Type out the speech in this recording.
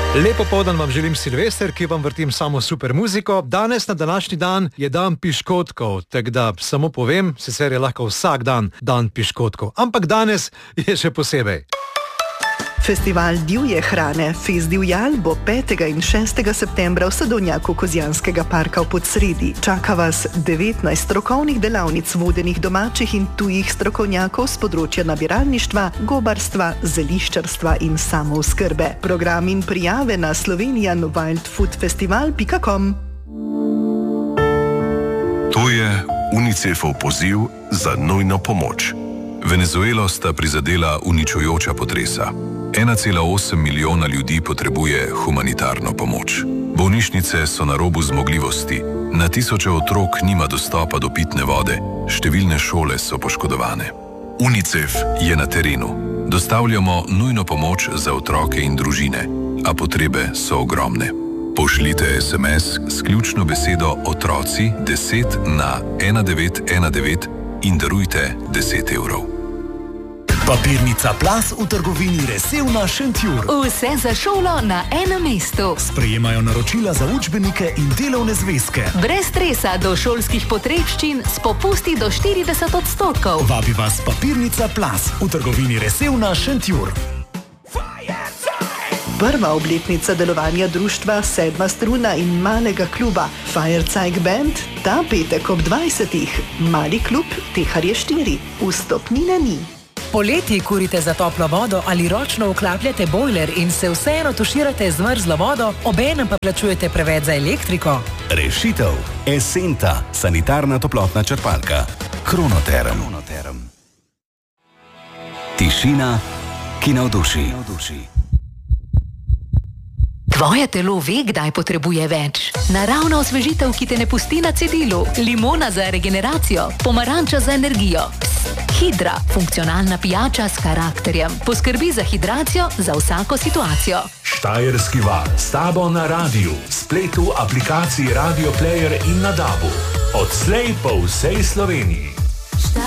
Lepo povdan vam želim Silvester, ki vam vrtim samo super muziko. Danes na današnji dan je dan piškotkov, tako da samo povem, sicer je lahko vsak dan piškotkov, ampak danes je še posebej. Festival divje hrane Fest divjal bo 5. in 6. septembra v Sadovnjaku Kozjanskega parka v Podsredi. Čaka vas 19 strokovnih delavnic vodenih domačih in tujih strokovnjakov z področja nabiralništva, gobarstva, zeliščarstva in samooskrbe. Program in prijave na slovenianwildfoodfestival.com. To je UNICEF-ov poziv za nujno pomoč. Venezuelo sta prizadela uničujoča potresa. 1,8 milijona ljudi potrebuje humanitarno pomoč. Bolnišnice so na robu zmogljivosti, na tisoče otrok nima dostopa do pitne vode, številne šole so poškodovane. UNICEF je na terenu. Dostavljamo nujno pomoč za otroke in družine, a potrebe so ogromne. Pošljite SMS s ključno besedo otroci 10 na 1919 in darujte 10 evrov. Papirnica Plus v trgovini Resevna Šentjur. Vse za šolo na enem mestu. Sprejemajo naročila za učbenike in delovne zvezke. Brez stresa do šolskih potrebščin s popusti do 40%. Vabi vas Papirnica Plus v trgovini Resevna Šentjur. Prva obletnica delovanja društva Sedma struna in malega kluba Firezeig Band ta petek ob 20. Mali klub Teharje 4. Vstopnine ni. Poleti kurite za toplo vodo ali ročno vklapljate bojler in se vseeno tuširate z mrzlo vodo, obenem pa plačujete preveč za elektriko? Rešitev. Esenta, sanitarna toplotna črpalka. Kronoterm. Tišina, ki navduši. Tvoje telo ve, kdaj potrebuje več. Naravna osvežitev, ki te ne pusti na cedilu. Limona za regeneracijo, pomaranča za energijo. Hidra, funkcionalna pijača s karakterjem. Poskrbi za hidracijo za vsako situacijo. Štajerski val, s tabo na radiju, spletu, aplikaciji Radio Player in na DAB-u. Odslej po vsej Sloveniji.